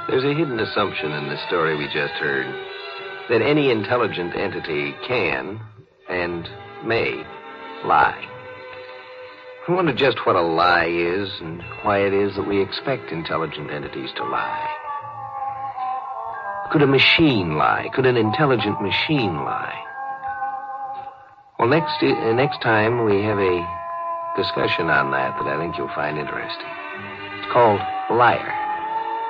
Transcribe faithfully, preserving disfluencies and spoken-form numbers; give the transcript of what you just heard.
There's a hidden assumption in the story we just heard that any intelligent entity can and may lie. I wonder just what a lie is and why it is that we expect intelligent entities to lie. Could a machine lie? Could an intelligent machine lie? Well, next uh, next time we have a discussion on that that I think you'll find interesting. It's called Liar.